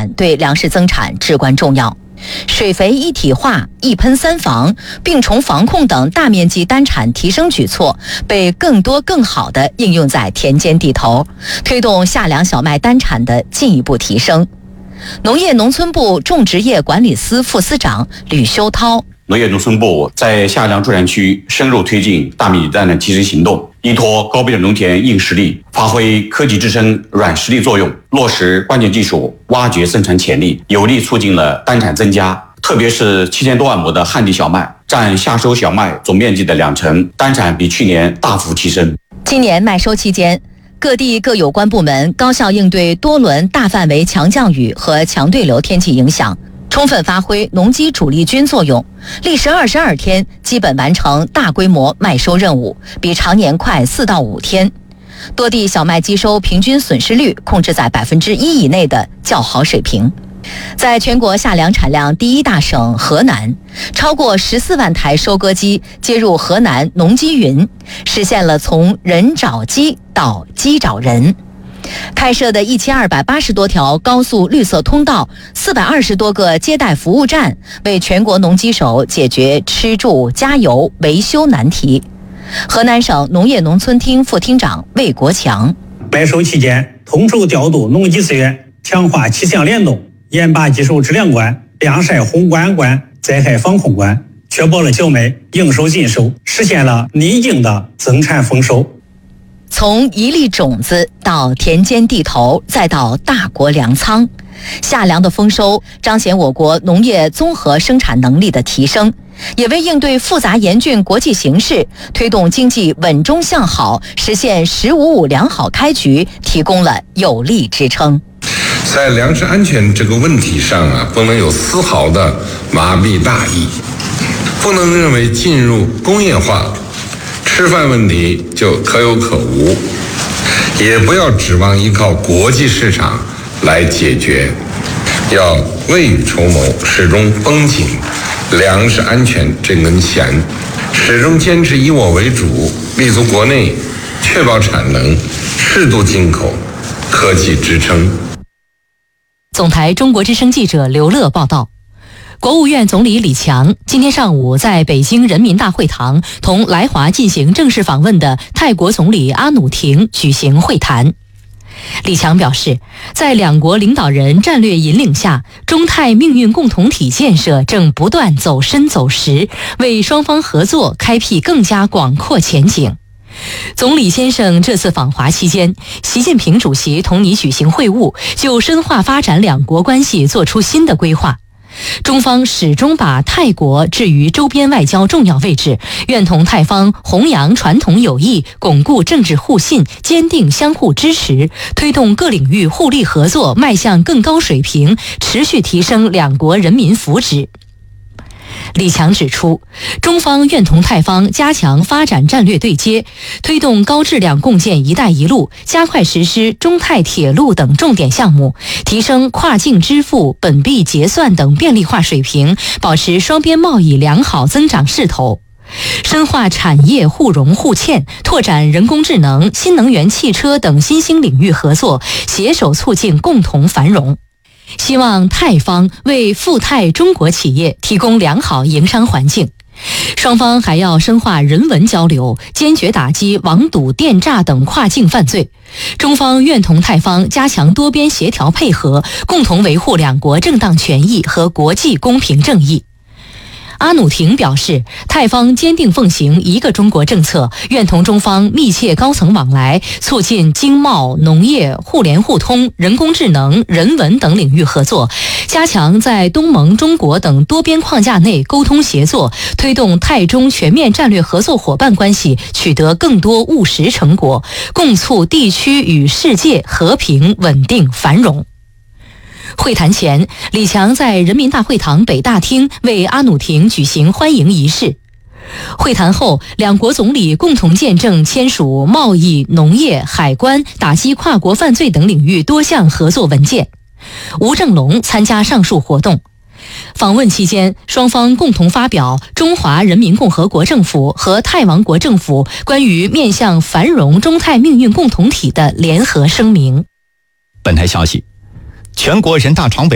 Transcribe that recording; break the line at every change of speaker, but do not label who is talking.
产对粮食增产至关重要。水肥一体化、一喷三防、病虫防控等大面积单产提升举措被更多更好地应用在田间地头，推动夏粮小麦单产的进一步提升。农业农村部种植业管理司副司长吕修涛：
农业农村部在夏粮助产区深入推进大面积单产提升行动，依托高标准农田硬实力，发挥科技支撑软实力作用，落实关键技术，挖掘生产潜力，有力促进了单产增加。特别是7000多万亩的旱地小麦，占夏收小麦总面积的2成，单产比去年大幅提升。
今年麦收期间，各地各有关部门高效应对多轮大范围强降雨和强对流天气影响，充分发挥农机主力军作用，历时22天基本完成大规模麦收任务，比常年快4到5天。多地小麦机收平均损失率控制在1%以内的较好水平。在全国夏粮产量第一大省河南，超过14万台收割机接入河南农机云，实现了从人找机到机找人。开设的1280多条高速绿色通道，420多个接待服务站，为全国农机手解决吃住加油维修难题。河南省农业农村厅副厅长魏国强：
麦收期间，统筹调度农机资源，强化气象联动，严把技术质量关、晾晒烘干关、灾害防控关，确保了小麦应收尽收，实现了宁静的增产丰收。
从一粒种子到田间地头，再到大国粮仓，夏粮的丰收彰显我国农业综合生产能力的提升，也为应对复杂严峻国际形势、推动经济稳中向好、实现“15+5”良好开局提供了有力支撑。
在粮食安全这个问题上不能有丝毫的麻痹大意，不能认为进入工业化吃饭问题就可有可无，也不要指望依靠国际市场来解决，要未雨绸缪，始终绷紧粮食安全这根弦，始终坚持以我为主，立足国内，确保产能，适度进口，科技支撑。
总台中国之声记者刘乐报道。国务院总理李强今天上午在北京人民大会堂同来华进行正式访问的泰国总理阿努廷举行会谈。李强表示，在两国领导人战略引领下，中泰命运共同体建设正不断走深走实，为双方合作开辟更加广阔前景。总理先生这次访华期间，习近平主席同你举行会晤，就深化发展两国关系做出新的规划。中方始终把泰国置于周边外交重要位置，愿同泰方弘扬传统友谊，巩固政治互信，坚定相互支持，推动各领域互利合作迈向更高水平，持续提升两国人民福祉。李强指出，中方愿同泰方加强发展战略对接，推动高质量共建“一带一路”，加快实施中泰铁路等重点项目，提升跨境支付、本币结算等便利化水平，保持双边贸易良好增长势头。深化产业互融互嵌，拓展人工智能、新能源汽车等新兴领域合作，携手促进共同繁荣。希望泰方为赴泰中国企业提供良好营商环境。双方还要深化人文交流，坚决打击网赌、电诈等跨境犯罪。中方愿同泰方加强多边协调配合，共同维护两国正当权益和国际公平正义。阿努廷表示，泰方坚定奉行一个中国政策，愿同中方密切高层往来，促进经贸、农业、互联互通、人工智能、人文等领域合作，加强在东盟、中国等多边框架内沟通协作，推动泰中全面战略合作伙伴关系取得更多务实成果，共促地区与世界和平、稳定、繁荣。会谈前，李强在人民大会堂北大厅为阿努廷举行欢迎仪式。会谈后，两国总理共同见证签署贸易、农业、海关、打击跨国犯罪等领域多项合作文件。吴正龙参加上述活动。访问期间，双方共同发表中华人民共和国政府和泰王国政府关于面向繁荣中泰命运共同体的联合声明。
本台消息，全国人大常委